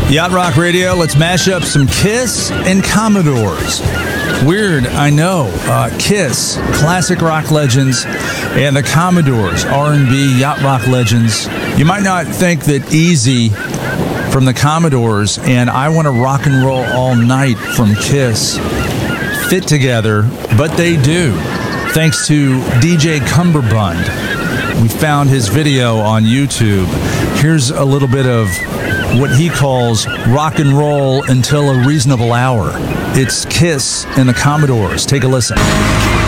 Yacht Rock Radio, let's mash up some Kiss and Commodores. Weird, I know. Kiss, classic rock legends, and the Commodores, R&B yacht rock legends. You might not think that Easy from the Commodores and I Want to Rock and Roll All Night from Kiss fit together, but they do. Thanks to DJ Cumberbund. We found his video on YouTube. Here's a little bit of what he calls rock and roll until a reasonable hour. It's Kiss and the Commodores. Take a listen.